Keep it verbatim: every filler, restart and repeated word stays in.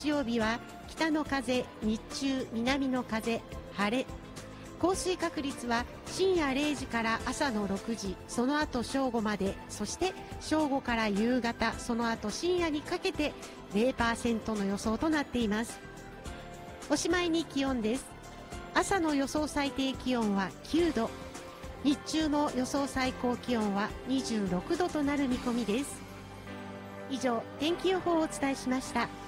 日曜日は北の風、日中南の風、晴れ。降水確率は深夜れいじから朝のろくじ、その後正午まで、そして正午から夕方、その後深夜にかけて ゼロパーセント の予想となっています。おしまいに気温です。朝の予想最低気温はきゅうど、日中の予想最高気温はにじゅうろくどとなる見込みです。以上、天気予報をお伝えしました。